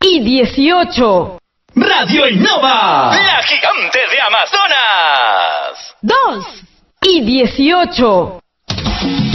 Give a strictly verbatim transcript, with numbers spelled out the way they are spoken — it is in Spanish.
y dieciocho. Radio Innova, la gigante de Amazonas. Dos y dieciocho.